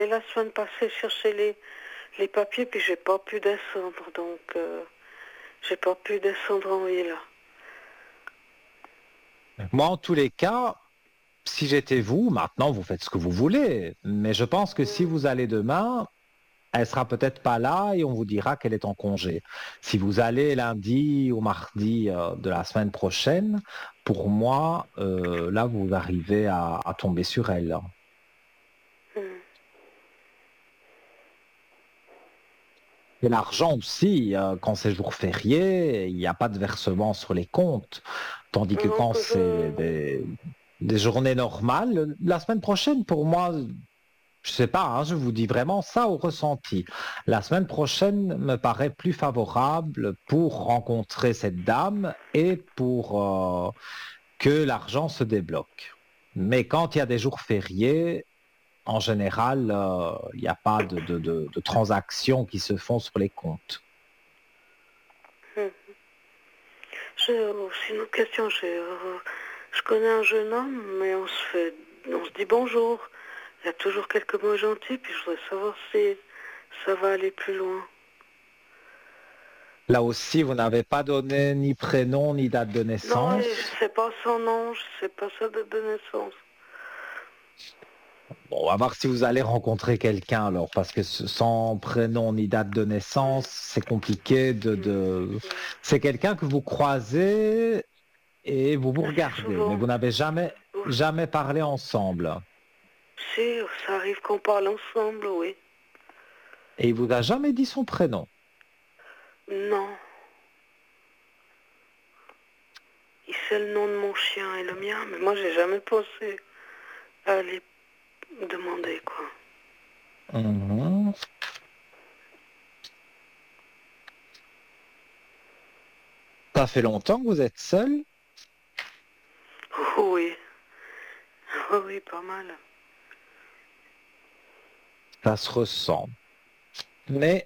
la semaine passée chercher les papiers, puis j'ai pas pu descendre, donc j'ai pas pu descendre en ville. Moi, en tous les cas, si j'étais vous, maintenant vous faites ce que vous voulez, mais je pense que si vous allez demain, elle sera peut-être pas là et on vous dira qu'elle est en congé. Si vous allez lundi ou mardi de la semaine prochaine, pour moi, là, vous arrivez à tomber sur elle. Mm. Et l'argent aussi, quand c'est jour férié, il n'y a pas de versement sur les comptes. Tandis que Donc quand c'est des journées normales, la semaine prochaine, pour moi, je sais pas, hein, je vous dis vraiment ça au ressenti. La semaine prochaine me paraît plus favorable pour rencontrer cette dame et pour que l'argent se débloque. Mais quand il y a des jours fériés, en général, il n'y a pas de transactions qui se font sur les comptes. j'ai aussi une autre question. Je connais un jeune homme, mais on se dit bonjour. Il y a toujours quelques mots gentils, puis je voudrais savoir si ça va aller plus loin. Là aussi, vous n'avez pas donné ni prénom ni date de Non, naissance. je sais pas son nom, je sais pas sa date de naissance. Bon, on va voir si vous allez rencontrer quelqu'un alors, parce que sans prénom ni date de naissance, c'est compliqué C'est quelqu'un que vous croisez et vous vous Assez regardez, mais souvent. vous n'avez jamais parlé ensemble. Si, ça arrive qu'on parle ensemble, oui. Et il vous a jamais dit son prénom. Non. Il sait le nom de mon chien et le mien, mais moi j'ai jamais pensé à aller demander, quoi. Mhm. Ça fait longtemps que vous êtes seul? Oui. Oui, pas mal. Ça se ressent. Mais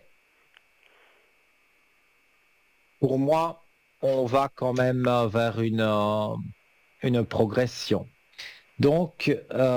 pour moi, on va quand même vers une progression. Donc,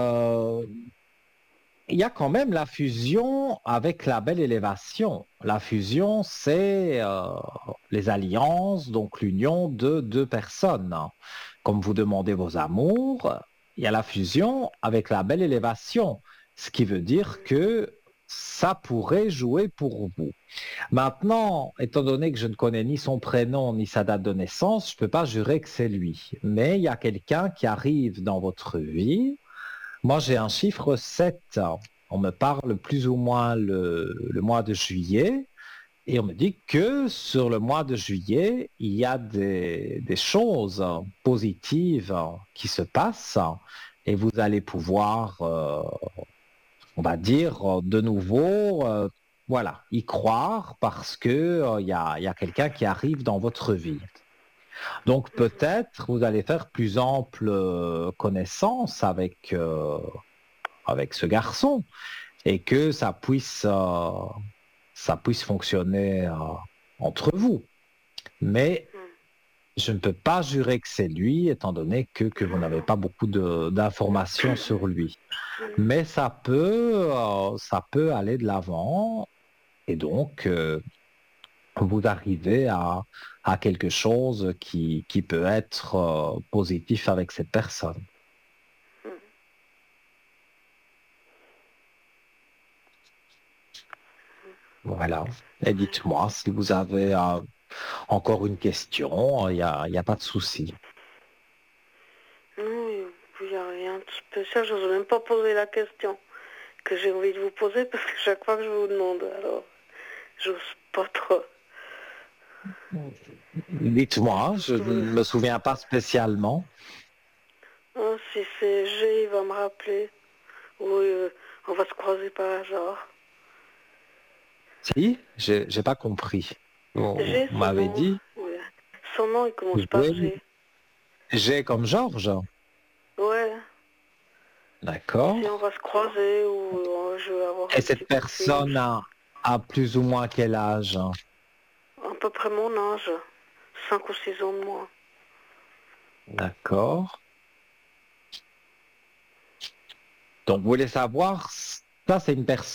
il y a quand même la fusion avec la belle élévation. La fusion, c'est les alliances, donc l'union de deux personnes. Comme vous demandez vos amours, il y a la fusion avec la belle élévation, ce qui veut dire que ça pourrait jouer pour vous. Maintenant, étant donné que je ne connais ni son prénom ni sa date de naissance, je ne peux pas jurer que c'est lui. Mais il y a quelqu'un qui arrive dans votre vie. Moi, j'ai un chiffre 7. On me parle plus ou moins le mois de juillet. Et on me dit que sur le mois de juillet, il y a des choses positives qui se passent et vous allez pouvoir, on va dire, de nouveau, voilà, y croire parce que il y a quelqu'un qui arrive dans votre vie. Donc peut-être vous allez faire plus ample connaissance avec ce garçon et que ça puisse fonctionner entre vous. Mais je ne peux pas jurer que c'est lui, étant donné que vous n'avez pas beaucoup d'informations sur lui. Mais ça peut aller de l'avant et donc vous arrivez à quelque chose qui peut être positif avec cette personne. Voilà. Et dites-moi si vous avez encore une question, il y a pas de souci. Non, il n'y a rien de spécial. Je n'ose même pas poser la question que j'ai envie de vous poser parce que chaque fois que je vous demande, alors j'ose pas trop. Dites-moi, je ne Euh, me souviens pas spécialement. Ah, si c'est G, il va me rappeler. Ou on va se croiser par hasard. Si, j'ai pas compris. G, Vous son m'avez nom. dit, Oui. Son nom, il vous commence par pouvez G. J'ai comme Georges. Ouais. D'accord. Si on va se croiser ou je vais avoir Et un petit cette coup de fil. personne a plus ou moins quel âge? À peu près mon âge. 5 ou 6 ans de moins. D'accord. Donc, vous voulez savoir, ça c'est une personne